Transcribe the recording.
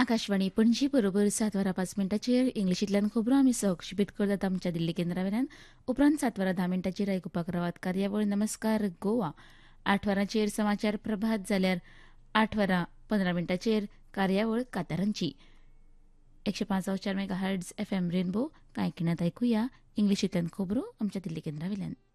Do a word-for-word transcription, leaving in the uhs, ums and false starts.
आकाशवाणी पणजी बरोबर सात वरां पाच मिनटांचेर इंग्लिशींतल्यान खबरो आमी सक्षिपीत करतात आमच्या दिल्ली केंद्रावेल्यान. उपरांत सात वरां धा मिनटांचेर आयकुपाक रावात कार्यावळ नमस्कार गोवा. आठ वरांचेर समाचार प्रभात जाल्यार आठ वरां पंदरा मिनटांचेर कार्यावळ कांतारांची. एकशे पांच चार mega hertz F M rainbow कांय खिणात आयकुया इंग्लिशींतल्यान खबरो आमच्या दिल्ली केंद्रावेल्यान.